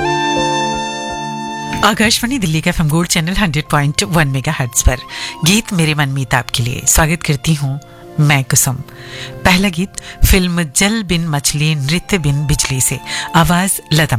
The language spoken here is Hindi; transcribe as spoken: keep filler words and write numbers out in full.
आकाशवाणी दिल्ली का FM gold channel hundred point one megahertz पर गीत मेरे मन मीत आपके लिए स्वागत करती हूँ मैं कुसुम। पहला गीत फिल्म जल बिन मछली नृत्य बिन बिजली से, आवाज लता